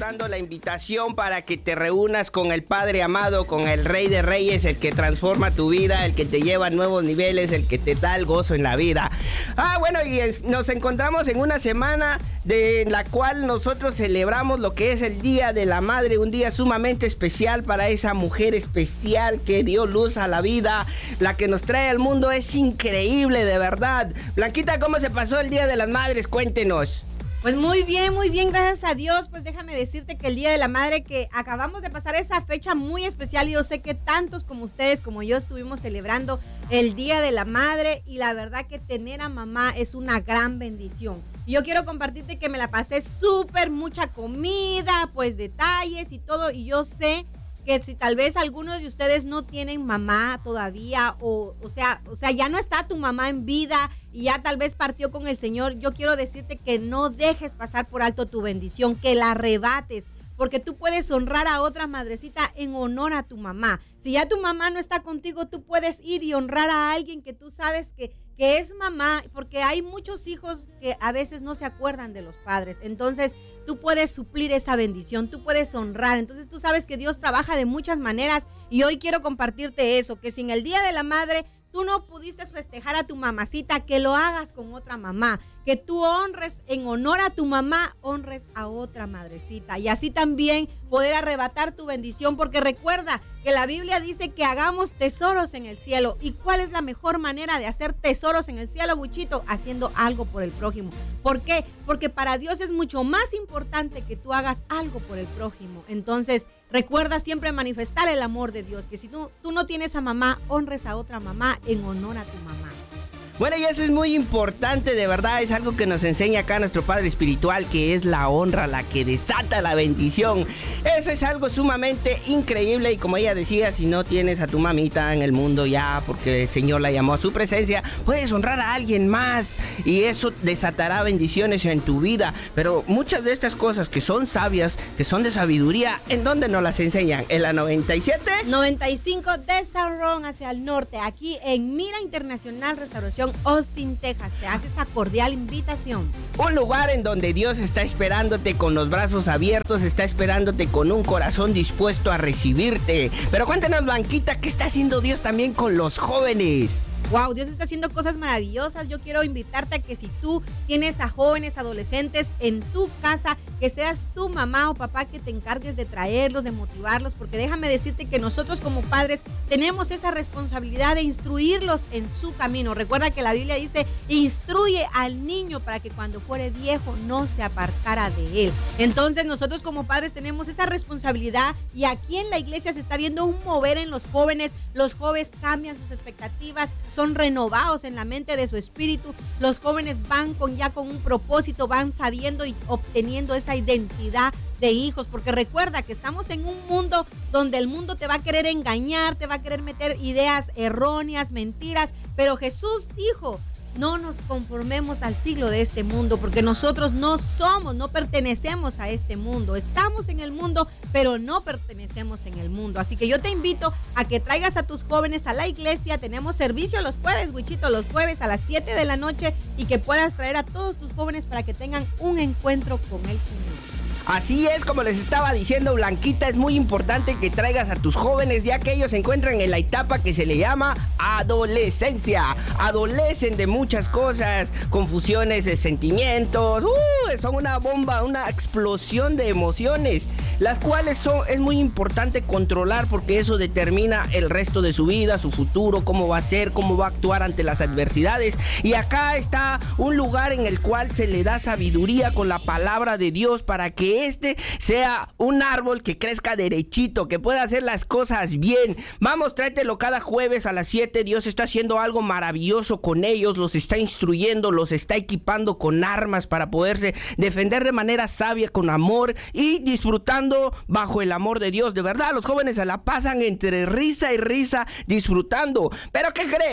escuchando la invitación para que te reúnas con el Padre amado, con el Rey de Reyes, el que transforma tu vida, el que te lleva a nuevos niveles, el que te da el gozo en la vida. Bueno, y nos encontramos en una semana de la cual nosotros celebramos lo que es el Día de la Madre, un día sumamente especial para esa mujer especial que dio luz a la vida, la que nos trae al mundo. Es increíble, de verdad. Blanquita, ¿cómo se pasó el Día de las Madres? Cuéntenos. Pues muy bien, gracias a Dios. Pues déjame decirte que el Día de la Madre, que acabamos de pasar esa fecha muy especial, y yo sé que tantos como ustedes, como yo, estuvimos celebrando el Día de la Madre, y la verdad que tener a mamá es una gran bendición. Y yo quiero compartirte que me la pasé súper, mucha comida, pues detalles y todo, y yo sé que si tal vez algunos de ustedes no tienen mamá todavía, o sea, ya no está tu mamá en vida y ya tal vez partió con el Señor, yo quiero decirte que no dejes pasar por alto tu bendición, que la arrebates, porque tú puedes honrar a otra madrecita en honor a tu mamá. Si ya tu mamá no está contigo, tú puedes ir y honrar a alguien que tú sabes que es mamá, porque hay muchos hijos que a veces no se acuerdan de los padres. Entonces tú puedes suplir esa bendición, tú puedes honrar. Entonces tú sabes que Dios trabaja de muchas maneras, y hoy quiero compartirte eso, que si en el Día de la Madre tú no pudiste festejar a tu mamacita, que lo hagas con otra mamá, que tú honres en honor a tu mamá, honres a otra madrecita, y así también poder arrebatar tu bendición, porque recuerda que la Biblia dice que hagamos tesoros en el cielo. ¿Y cuál es la mejor manera de hacer tesoros en el cielo, Buchito? Haciendo algo por el prójimo. ¿Por qué? Porque para Dios es mucho más importante que tú hagas algo por el prójimo. Entonces, recuerda siempre manifestar el amor de Dios, que si tú no tienes a mamá, honres a otra mamá en honor a tu mamá. Bueno, y eso es muy importante, de verdad, es algo que nos enseña acá nuestro Padre Espiritual, que es la honra la que desata la bendición. Eso es algo sumamente increíble, y como ella decía, si no tienes a tu mamita en el mundo ya, porque el Señor la llamó a su presencia, puedes honrar a alguien más, y eso desatará bendiciones en tu vida. Pero muchas de estas cosas que son sabias, que son de sabiduría, ¿en dónde nos las enseñan? ¿En la 97? 95 de San Ron hacia el norte, aquí en Mira Internacional Restauración Austin, Texas. Te hace esa cordial invitación. Un lugar en donde Dios está esperándote con los brazos abiertos, está esperándote con un corazón dispuesto a recibirte. Pero cuéntanos, Blanquita, ¿qué está haciendo Dios también con los jóvenes? Wow, Dios está haciendo cosas maravillosas. Yo quiero invitarte a que si tú tienes a jóvenes, adolescentes en tu casa, que seas tu mamá o papá que te encargues de traerlos, de motivarlos, porque déjame decirte que nosotros como padres tenemos esa responsabilidad de instruirlos en su camino. Recuerda que la Biblia dice, instruye al niño para que cuando fuere viejo no se apartara de él. Entonces nosotros como padres tenemos esa responsabilidad, y aquí en la iglesia se está viendo un mover en los jóvenes. Los jóvenes cambian sus expectativas, son renovados en la mente de su espíritu. Los jóvenes van con un propósito, van sabiendo y obteniendo esa identidad de hijos, porque recuerda que estamos en un mundo donde el mundo te va a querer engañar, te va a querer meter ideas erróneas, mentiras, pero Jesús dijo, no nos conformemos al siglo de este mundo, porque nosotros no pertenecemos a este mundo. Estamos en el mundo, pero no pertenecemos en el mundo. Así que yo te invito a que traigas a tus jóvenes a la iglesia. Tenemos servicio los jueves, Wichito, los jueves a las 7 de la noche, y que puedas traer a todos tus jóvenes para que tengan un encuentro con el Señor. Así es, como les estaba diciendo Blanquita, es muy importante que traigas a tus jóvenes, ya que ellos se encuentran en la etapa que se le llama adolescencia. Adolecen de muchas cosas, confusiones de sentimientos, son una bomba, una explosión de emociones, las cuales es muy importante controlar, porque eso determina el resto de su vida, su futuro, cómo va a ser, cómo va a actuar ante las adversidades. Y acá está un lugar en el cual se le da sabiduría con la palabra de Dios, para que este sea un árbol que crezca derechito, que pueda hacer las cosas bien. Vamos, tráetelo cada jueves a las 7. Dios está haciendo algo maravilloso con ellos, los está instruyendo, los está equipando con armas para poderse defender de manera sabia, con amor y disfrutando bajo el amor de Dios. De verdad, los jóvenes se la pasan entre risa y risa disfrutando. ¿Pero qué creen?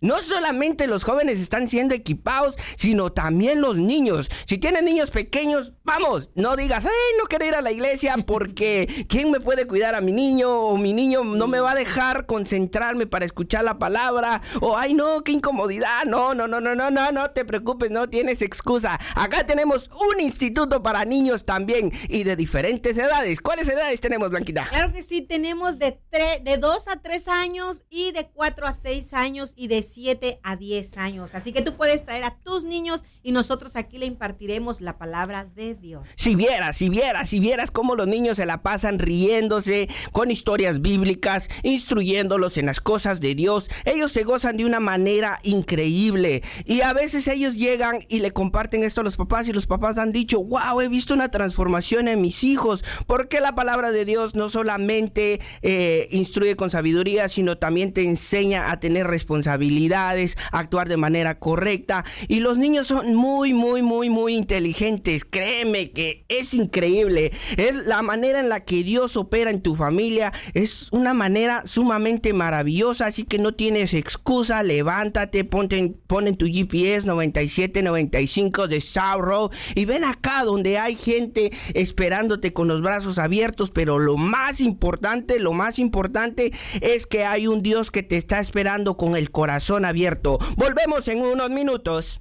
No solamente los jóvenes están siendo equipados, sino también los niños. Si tienen niños pequeños, vamos, no digas, no quiero ir a la iglesia porque ¿quién me puede cuidar a mi niño? O mi niño no me va a dejar concentrarme para escuchar la palabra. O ay no, qué incomodidad. No te preocupes, no tienes excusa. Acá tenemos un instituto para niños también y de diferentes edades. ¿Cuáles edades tenemos, Blanquita? Claro que sí, tenemos de 2 a 3 años y de 4 a 6 años y de 7 a 10 años. Así que tú puedes traer a tus niños y nosotros aquí le impartiremos la palabra de Dios. Si vieras cómo los niños se la pasan riéndose con historias bíblicas, instruyéndolos en las cosas de Dios. Ellos se gozan de una manera increíble y a veces ellos llegan y le comparten esto a los papás y los papás han dicho, wow, he visto una transformación en mis hijos, porque la palabra de Dios no solamente instruye con sabiduría, sino también te enseña a tener responsabilidades, a actuar de manera correcta, y los niños son muy inteligentes. Créeme que es increíble. Es la manera en la que Dios opera en tu familia, es una manera sumamente maravillosa, así que no tienes excusa. Levántate, pon en tu GPS 9795 de South Road y ven acá donde hay gente esperándote con los brazos abiertos, pero lo más importante es que hay un Dios que te está esperando con el corazón abierto. Volvemos en unos minutos.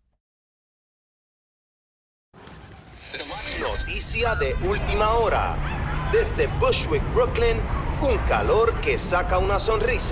Noticia de última hora. Desde Bushwick, Brooklyn, un calor que saca una sonrisa.